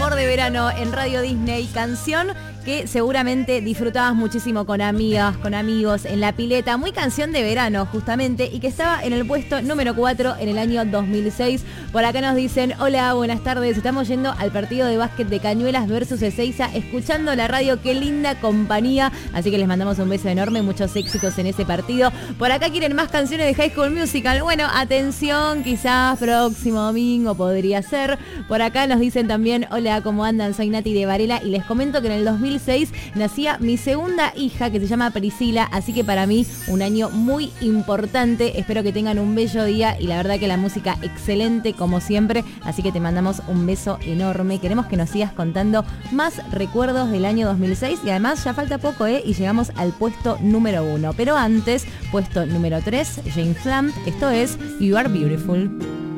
Amor de Verano en Radio Disney, canción que seguramente disfrutabas muchísimo con amigas, con amigos, en la pileta, muy canción de verano justamente, y que estaba en el puesto número 4 en el año 2006. Por acá nos dicen, hola, buenas tardes, estamos yendo al partido de básquet de Cañuelas versus Ezeiza, escuchando la radio, qué linda compañía, así que les mandamos un beso enorme, muchos éxitos en ese partido. Por acá quieren más canciones de High School Musical, bueno, atención, quizás próximo domingo podría ser. Por acá nos dicen también, hola, ¿cómo andan? Soy Nati de Varela y les comento que en el 2006 nacía mi segunda hija que se llama Priscila, así que para mí un año muy importante. Espero que tengan un bello día y la verdad que la música excelente como siempre, así que te mandamos un beso enorme. Queremos que nos sigas contando más recuerdos del año 2006 y además ya falta poco y llegamos al puesto número 1, pero antes, puesto número 3, James Blunt, esto es You Are Beautiful.